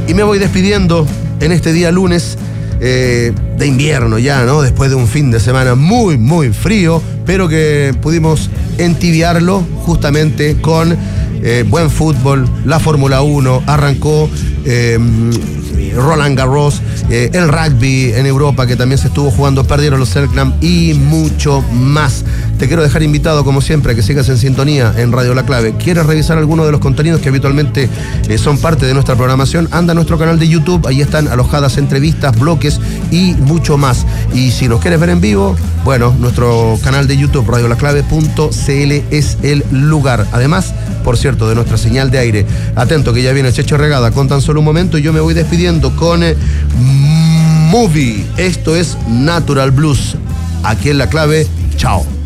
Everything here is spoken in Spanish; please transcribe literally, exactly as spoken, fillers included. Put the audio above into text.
Y me voy despidiendo en este día lunes eh, de invierno ya, ¿no? Después de un fin de semana muy, muy frío, pero que pudimos entibiarlo justamente con eh, buen fútbol. La Fórmula uno arrancó, eh, Roland Garros, eh, el rugby en Europa que también se estuvo jugando, perdieron los Selknam y mucho más. Te quiero dejar invitado, como siempre, a que sigas en sintonía en Radio La Clave. ¿Quieres revisar alguno de los contenidos que habitualmente eh, son parte de nuestra programación? Anda a nuestro canal de YouTube, ahí están alojadas entrevistas, bloques y mucho más. Y si nos quieres ver en vivo, bueno, nuestro canal de YouTube, radio la clave punto c l, es el lugar. Además, por cierto, de nuestra señal de aire. Atento que ya viene Checho Regada con tan solo un momento y yo me voy despidiendo con eh, Movie. Esto es Natural Blues. Aquí en La Clave. Chao.